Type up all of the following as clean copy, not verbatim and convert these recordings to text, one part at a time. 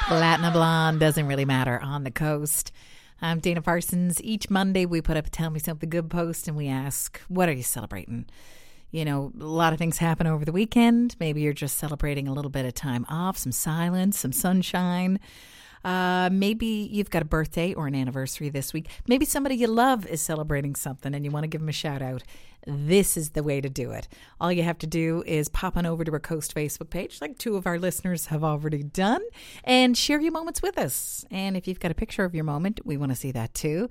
Latin Blonde doesn't really matter on the coast. I'm Dana Parsons. Each Monday we put up a Tell Me Something Good post and we ask, what are you celebrating? You know, a lot of things happen over the weekend. Maybe you're just celebrating a little bit of time off, some silence, some sunshine. Maybe you've got a birthday or an anniversary this week. Maybe somebody you love is celebrating something and you want to give them a shout out. This is the way to do it. All you have to do is pop on over to our Coast Facebook page, like two of our listeners have already done, and share your moments with us. And if you've got a picture of your moment, we want to see that too.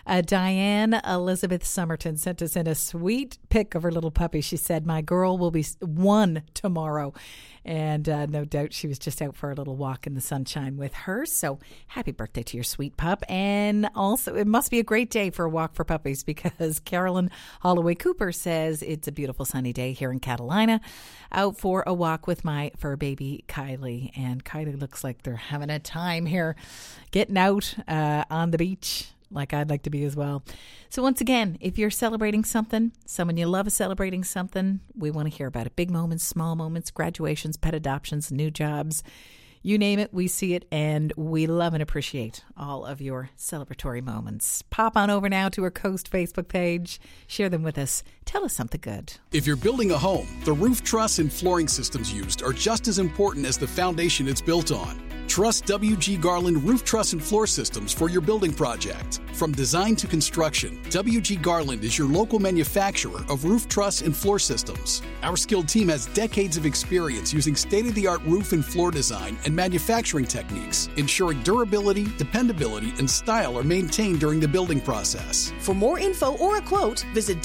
Diane Elizabeth Somerton sent us in a sweet pic of her little puppy. She said, my girl will be 1 tomorrow. And no doubt she was just out for a little walk in the sunshine with her. So happy birthday to your sweet pup. And also, it must be a great day for a walk for puppies because Carolyn Holloway Cooper says it's a beautiful sunny day here in Catalina. Out for a walk with my fur baby, Kylie. And Kylie looks like they're having a time here, getting out on the beach, like I'd like to be as well. So once again, if you're celebrating something, someone you love is celebrating something, we want to hear about it. Big moments, small moments, graduations, pet adoptions, new jobs. You name it, we see it, and we love and appreciate all of your celebratory moments. Pop on over now to our Coast Facebook page. Share them with us. Tell us something good. If you're building a home, the roof truss and flooring systems used are just as important as the foundation it's built on. Trust WG Garland Roof Truss and Floor Systems for your building project. From design to construction, WG Garland is your local manufacturer of roof truss and floor systems. Our skilled team has decades of experience using state-of-the-art roof and floor design and manufacturing techniques, ensuring durability, dependability, and style are maintained during the building process. For more info or a quote, visit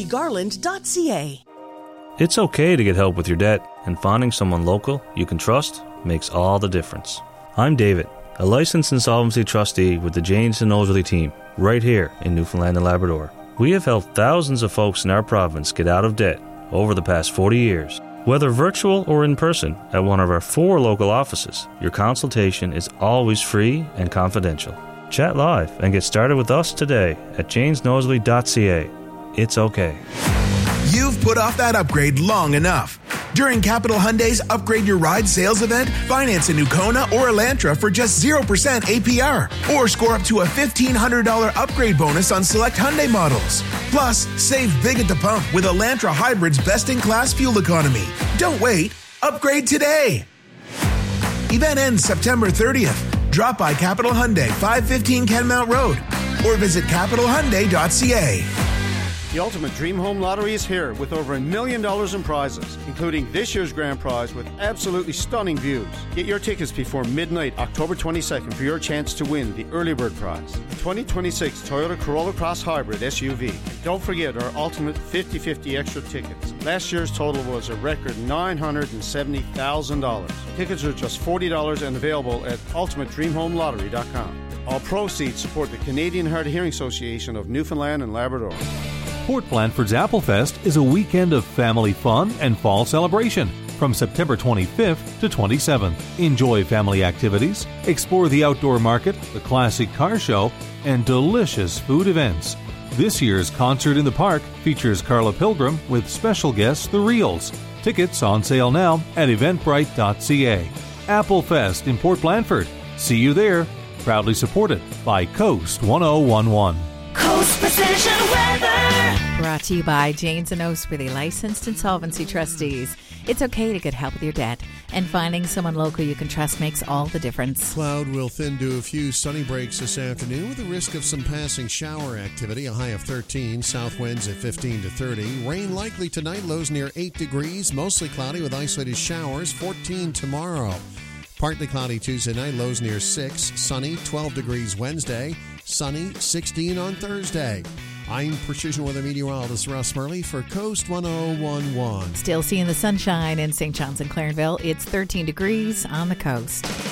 wggarland.ca. It's okay to get help with your debt, and finding someone local you can trust makes all the difference. I'm David, a licensed insolvency trustee with the Janes and Nosworthy team, right here in Newfoundland and Labrador. We have helped thousands of folks in our province get out of debt over the past 40 years. Whether virtual or in person at one of our 4 local offices, your consultation is always free and confidential. Chat live and get started with us today at janesnosworthy.ca. It's okay. You've put off that upgrade long enough. During Capital Hyundai's Upgrade Your Ride sales event, finance a new Kona or Elantra for just 0% APR. Or score up to a $1,500 upgrade bonus on select Hyundai models. Plus, save big at the pump with Elantra Hybrid's best-in-class fuel economy. Don't wait. Upgrade today. Event ends September 30th. Drop by Capital Hyundai, 515 Kenmount Road. Or visit capitalhyundai.ca. The Ultimate Dream Home Lottery is here with over $1 million in prizes, including this year's grand prize with absolutely stunning views. Get your tickets before midnight, October 22nd for your chance to win the early bird prize, the 2026 Toyota Corolla Cross Hybrid SUV. Don't forget our Ultimate 50/50 extra tickets. Last year's total was a record $970,000. Tickets are just $40 and available at ultimatedreamhomelottery.com. All proceeds support the Canadian Hard of Hearing Association of Newfoundland and Labrador. Port Blandford's Applefest is a weekend of family fun and fall celebration from September 25th to 27th. Enjoy family activities, explore the outdoor market, the classic car show, and delicious food events. This year's Concert in the Park features Carla Pilgrim with special guests The Reels. Tickets on sale now at eventbrite.ca. Applefest in Port Blandford. See you there. Proudly supported by Coast 1011. Coast Precision Weather. Brought to you by Janes and Nosworthy, licensed insolvency trustees. It's okay to get help with your debt, and finding someone local you can trust makes all the difference. Cloud will thin to a few sunny breaks this afternoon with the risk of some passing shower activity. A high of 13, south winds at 15 to 30. Rain likely tonight, lows near 8 degrees. Mostly cloudy with isolated showers, 14 tomorrow. Partly cloudy Tuesday night, lows near 6. Sunny, 12 degrees Wednesday. Sunny, 16 on Thursday. I'm Precision Weather Meteorologist Russ Murley for Coast 1011. Still seeing the sunshine in St. John's and Clarenville. It's 13 degrees on the coast.